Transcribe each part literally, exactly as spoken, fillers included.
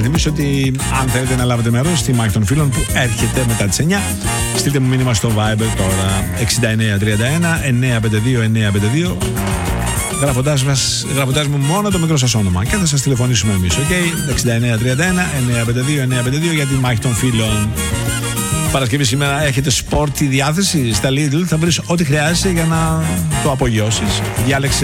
Θυμίσω ότι αν θέλετε να λάβετε μέρος στη μάχη των φίλων που έρχεται μετά τις εννιά, στείλτε μου μήνυμα στο Viber τώρα εξήντα εννέα τριάντα ένα εννιακόσια πενήντα δύο εννιακόσια πενήντα δύο, γράφοντάς, μας, γράφοντάς μου μόνο το μικρό σας όνομα και θα σας τηλεφωνήσουμε εμείς. Okay? εξήντα εννέα τριάντα ένα εννιακόσια πενήντα δύο εννιακόσια πενήντα δύο για τη μάχη των φίλων. Παρασκευή σήμερα έχετε σπορτ διάθεση στα Lidl, θα βρεις ό,τι χρειάζεσαι για να το απογειώσεις. Διάλεξε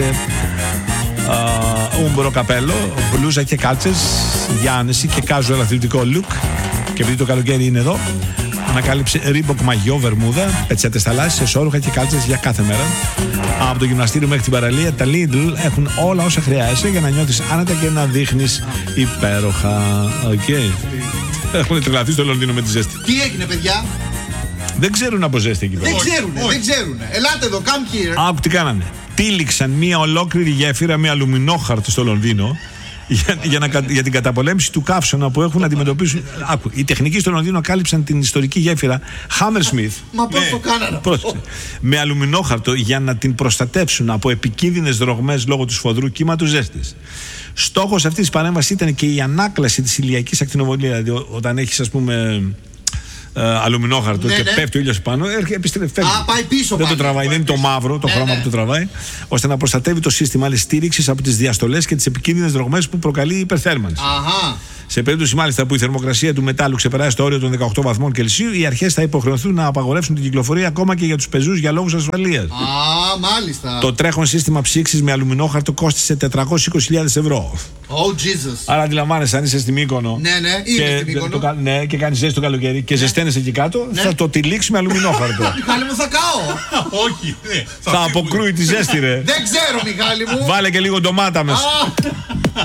ούμπρο καπέλο, μπλούζα και κάλτσες για άνεση και casual αθλητικό look. Και επειδή το καλοκαίρι είναι εδώ, ανακάλυψε Reebok μαγιό, βερμούδα, πετσέτες θαλάσσιες, εσώρουχα και κάλτσες για κάθε μέρα. Από το γυμναστήριο μέχρι την παραλία, τα Lidl έχουν όλα όσα χρειάζεσαι για να νιώθεις άνετα και να δείχνεις υπέροχα. Οκ. Okay. Έχουν τρελαθεί στο Λονδίνο με τη ζέστη. Τι έγινε, παιδιά? Δεν ξέρουν από ζέστη εκεί πέρα. Δεν ξέρουνε, δεν ξέρουνε. Ελάτε εδώ, come here. Άκου τι κάνανε. Τύλιξαν μια ολόκληρη γέφυρα με αλουμινόχαρτο στο Λονδίνο για, για, να, για την καταπολέμηση του καύσωνα που έχουν να αντιμετωπίσουν. Άκου, οι τεχνικοί στο Λονδίνο κάλυψαν την ιστορική γέφυρα Hammersmith. Μα πώς το κάνανε αυτό? Με αλουμινόχαρτο για να την προστατεύσουν από επικίνδυνες δρογμές λόγω του σφοδρού κύματος ζέστης. Στόχος αυτής της παρέμβασης ήταν και η ανάκλαση της ηλιακής ακτινοβολίας. Δηλαδή, όταν έχεις, ας πούμε, ε, αλουμινόχαρτο, ναι, και ναι, πέφτει ο ήλιος πάνω, επιστρέφει. Α, πάει πίσω. Δεν πάλι, το τραβάει, πάει δεν είναι πίσω. το μαύρο, το ναι, χρώμα, ναι, που το τραβάει, ώστε να προστατεύει το σύστημα άλλης στήριξης από τις διαστολές και τις επικίνδυνες δρογμές που προκαλεί η υπερθέρμανση. Αχα. Σε περίπτωση μάλιστα που η θερμοκρασία του μετάλλου ξεπεράσει το όριο των δεκαοκτώ βαθμών Κελσίου, οι αρχές θα υποχρεωθούν να απαγορεύσουν την κυκλοφορία ακόμα και για τους πεζούς για λόγους ασφαλείας. Α, μάλιστα. Το τρέχον σύστημα ψήξης με αλουμινόχαρτο κόστισε τετρακόσιες είκοσι χιλιάδες ευρώ. Oh, Jesus. Άρα αντιλαμβάνεσαι, αν είσαι στη Μύκονο, ναι, ναι, και, στη Μύκονο. Το, ναι, και κάνεις ζέστη το καλοκαίρι και ναι, ζεσταίνεσαι εκεί κάτω, ναι, θα το τυλίξει με αλουμινόχαρτο. Μιχάλη μου, θα καώ. Όχι, ναι. Θα αποκρούει τη ζέστη, ρε. Δεν ξέρω, Μιχάλη μου. Βάλε και λίγο ντομάτα μέσα.